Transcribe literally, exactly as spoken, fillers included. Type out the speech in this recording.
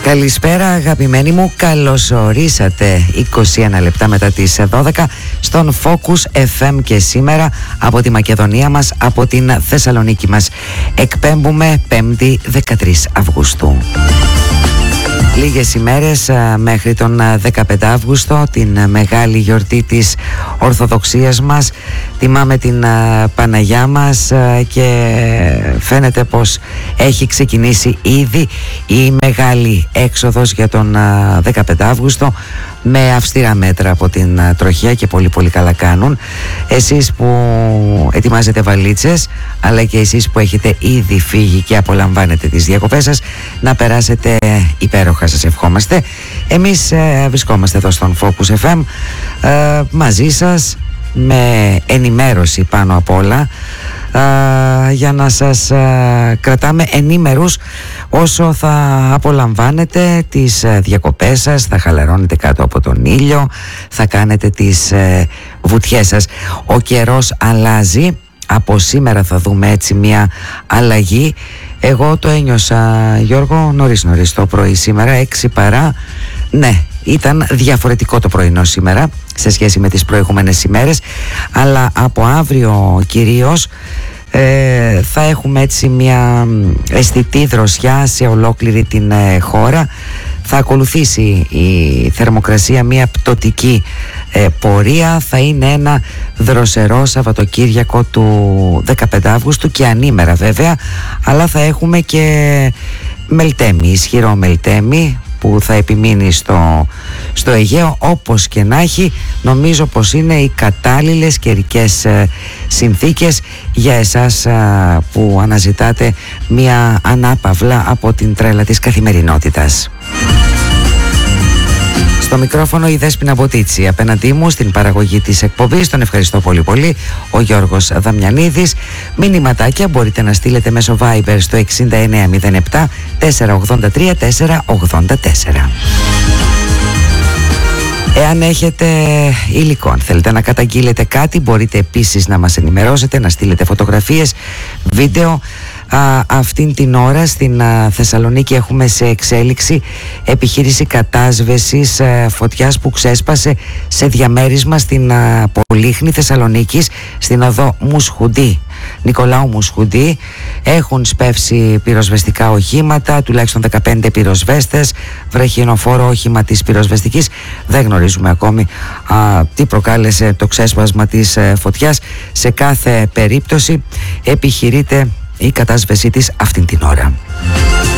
Καλησπέρα αγαπημένοι μου, καλώς ορίσατε είκοσι ένα λεπτά μετά τις δώδεκα στον Focus εφ εμ και σήμερα από τη Μακεδονία μας, από την Θεσσαλονίκη μας. Εκπέμπουμε πέμπτη δεκατρείς Αυγούστου. Λίγες ημέρες μέχρι τον δεκαπέντε Αύγουστο, την μεγάλη γιορτή της Ορθοδοξίας μας. Τιμάμε την Παναγιά μας και φαίνεται πως έχει ξεκινήσει ήδη η μεγάλη έξοδος για τον δεκαπέντε Αύγουστο με αυστηρά μέτρα από την τροχιά και πολύ πολύ καλά κάνουν. Εσείς που ετοιμάζετε βαλίτσες, αλλά και εσείς που έχετε ήδη φύγει και απολαμβάνετε τις διακοπές σας, να περάσετε υπέροχα, σας ευχόμαστε. Εμείς ε, βρισκόμαστε εδώ στον Focus εφ εμ ε, μαζί σας με ενημέρωση πάνω απ' όλα, ε, για να σας ε, κρατάμε ενήμερους όσο θα απολαμβάνετε τις ε, διακοπές σας, θα χαλαρώνετε κάτω από τον ήλιο, θα κάνετε τις ε, βουτιές σας. Ο καιρός αλλάζει, από σήμερα θα δούμε έτσι μια αλλαγή. Εγώ το ένιωσα, Γιώργο, νωρίς νωρίς το πρωί σήμερα, έξι παρά. Ναι, ήταν διαφορετικό το πρωινό σήμερα σε σχέση με τις προηγούμενες ημέρες, αλλά από αύριο κυρίως ε, θα έχουμε έτσι μια αισθητή δροσιά σε ολόκληρη την ε, χώρα. Θα ακολουθήσει η θερμοκρασία μια πτωτική ε, πορεία. Θα είναι ένα δροσερό Σαββατοκύριακο του δεκαπέντε Αυγούστου και ανήμερα βέβαια, αλλά θα έχουμε και μελτέμι, ισχυρό μελτέμι που θα επιμείνει στο, στο Αιγαίο. Όπως και να έχει, νομίζω πως είναι οι κατάλληλες καιρικές ε, συνθήκες για εσάς ε, που αναζητάτε μια ανάπαυλα από την τρέλα της καθημερινότητας. Στο μικρόφωνο η Δέσποινα Μποτίτσι, απέναντί μου στην παραγωγή της εκπομπής. Τον ευχαριστώ πολύ πολύ, ο Γιώργος Δαμιανίδης. Μηνυματάκια μπορείτε να στείλετε μέσω Viber στο εξήντα εννέα μηδέν επτά τετρακόσια ογδόντα τρία τετρακόσια ογδόντα τέσσερα. Εάν έχετε υλικό, αν θέλετε να καταγγείλετε κάτι, μπορείτε επίσης να μας ενημερώσετε, να στείλετε φωτογραφίες, βίντεο. Α, αυτήν την ώρα στην α, Θεσσαλονίκη έχουμε σε εξέλιξη επιχείρηση κατάσβεσης α, φωτιάς που ξέσπασε σε διαμέρισμα στην α, Πολύχνη Θεσσαλονίκης, στην οδό Μουσχουντή, Νικολάου Μουσχουντή. Έχουν σπεύσει πυροσβεστικά οχήματα, τουλάχιστον δεκαπέντε πυροσβέστες, βραχιονοφόρο όχημα της πυροσβεστικής. Δεν γνωρίζουμε ακόμη α, τι προκάλεσε το ξέσπασμα της α, φωτιάς. Σε κάθε περίπτωση επιχειρείται η κατάσβεσή της αυτήν την ώρα.